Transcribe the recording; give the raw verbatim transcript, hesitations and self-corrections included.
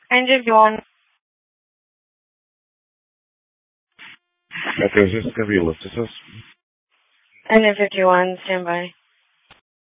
N J fifty-one. Okay, is this going to be ellipsis? N J fifty-one, stand by.